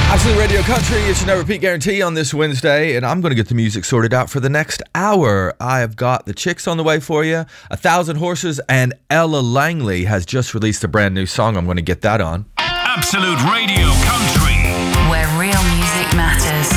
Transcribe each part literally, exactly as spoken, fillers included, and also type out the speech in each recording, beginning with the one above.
Absolute Radio Country, it's your no repeat guarantee on this Wednesday, and I'm going to get the music sorted out for the next hour. I have got the Chicks on the way for you, A Thousand Horses, and Ella Langley has just released a brand new song. I'm going to get that on. Absolute Radio Country, where real music matters.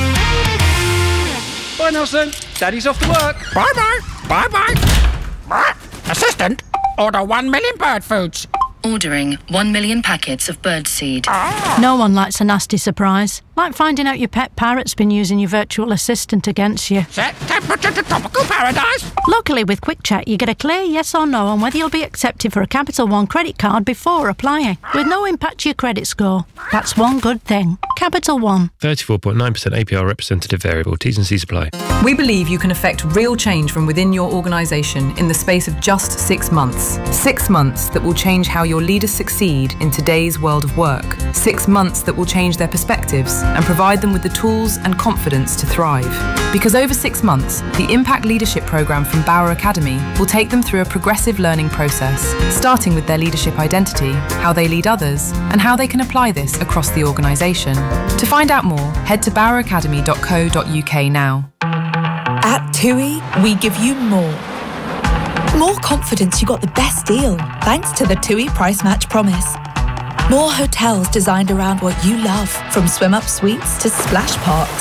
Bye, Nelson. Daddy's off to work. Bye-bye. Bye-bye. Assistant, order one million bird foods. Ordering one million packets of birdseed. Ah. No one likes a nasty surprise. Like finding out your pet parrot's been using your virtual assistant against you. Set temperature to tropical paradise. Luckily, with Quick Check, you get a clear yes or no on whether you'll be accepted for a Capital One credit card before applying, with no impact to your credit score. That's one good thing. Capital One. thirty-four point nine percent A P R representative variable. T's and C's apply. We believe you can effect real change from within your organisation in the space of just six months. Six months that will change how your leaders succeed in today's world of work. Six months that will change their perspectives and provide them with the tools and confidence to thrive. Because over six months, the Impact Leadership Programme from Bauer Academy will take them through a progressive learning process, starting with their leadership identity, how they lead others, and how they can apply this across the organisation. To find out more, head to bauer academy dot co dot U K now. At TUI, we give you more. More confidence you got the best deal, thanks to the TUI Price Match Promise. More hotels designed around what you love, from swim-up suites to splash parks.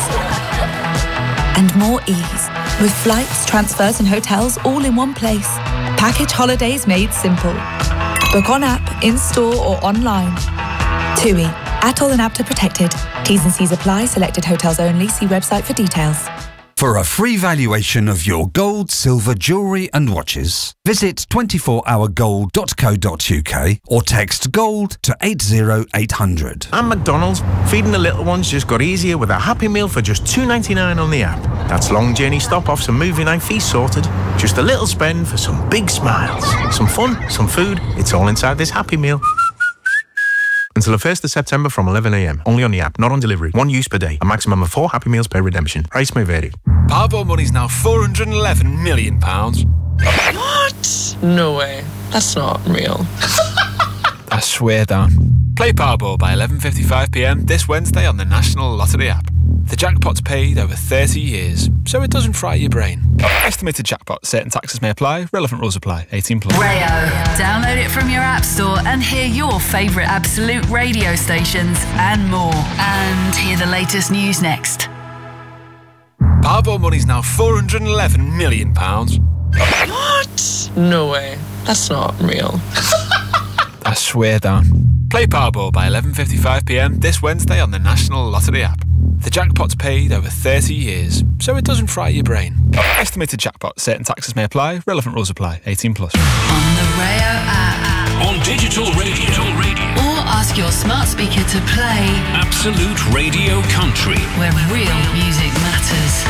And more ease, with flights, transfers and hotels all in one place. Package holidays made simple. Book on app, in-store or online. TUI, Atoll and APTA protected. T's and C's apply, selected hotels only. See website for details. For a free valuation of your gold, silver, jewellery and watches, visit twenty-four hour gold dot co dot U K or text GOLD to eight zero eight hundred. And McDonald's, feeding the little ones just got easier with a Happy Meal for just two ninety-nine on the app. That's long journey stop-offs and movie night feast sorted. Just a little spend for some big smiles. Some fun, some food, it's all inside this Happy Meal. Until the first of September from eleven a m. Only on the app, not on delivery. One use per day. A maximum of four Happy Meals per redemption. Price may vary. Powerball money's now four hundred eleven million pounds. What? No way. That's not real. I swear down. Play Powerball by eleven fifty-five p m this Wednesday on the National Lottery app. The jackpot's paid over thirty years, so it doesn't fry your brain. Estimated jackpot. Certain taxes may apply. Relevant rules apply. eighteen plus. Rayo. Download it from your app store and hear your favourite Absolute radio stations and more. And hear the latest news next. Powerball money's now four hundred eleven million pounds. What? No way. That's not real. I swear down. Play Powerball by eleven fifty-five p m this Wednesday on the National Lottery app. The jackpot's paid over thirty years, so it doesn't fry your brain. Estimated jackpot. Certain taxes may apply. Relevant rules apply. eighteen plus. On the Rayo app. On digital radio. radio. Or ask your smart speaker to play Absolute Radio Country, where real music matters.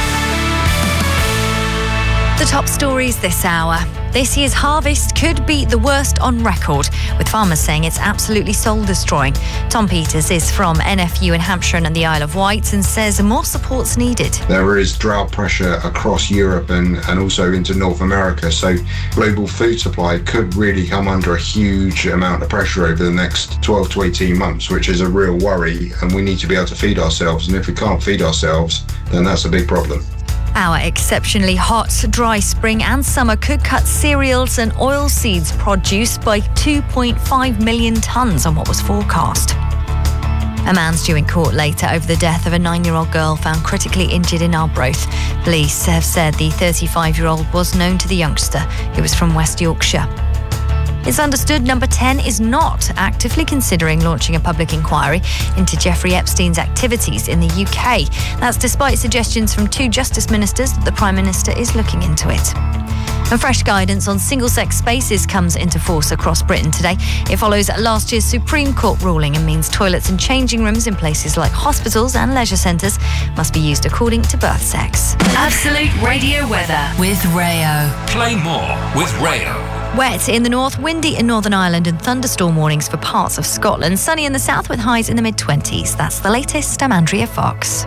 The top stories this hour. This year's harvest could be the worst on record, with farmers saying it's absolutely soul-destroying. Tom Peters is from N F U in Hampshire and the Isle of Wight and says more support's needed. There is drought pressure across Europe and, and also into North America, so global food supply could really come under a huge amount of pressure over the next twelve to eighteen months, which is a real worry, and we need to be able to feed ourselves, and if we can't feed ourselves, then that's a big problem. Our exceptionally hot, dry spring and summer could cut cereals and oilseeds produce by two point five million tonnes on what was forecast. A man's due in court later over the death of a nine-year-old girl found critically injured in Arbroath. Police have said the thirty-five-year-old was known to the youngster, who was from West Yorkshire. It's understood Number ten is not actively considering launching a public inquiry into Jeffrey Epstein's activities in the U K. That's despite suggestions from two Justice Ministers that the Prime Minister is looking into it. And fresh guidance on single-sex spaces comes into force across Britain today. It follows last year's Supreme Court ruling and means toilets and changing rooms in places like hospitals and leisure centres must be used according to birth sex. Absolute Radio weather with Rayo. Play more with Rayo. Wet in the north, windy in Northern Ireland and thunderstorm warnings for parts of Scotland. Sunny in the south with highs in the mid-twenties. That's the latest. I'm Andrea Fox.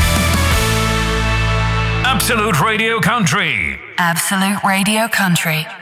Absolute Radio Country. Absolute Radio Country.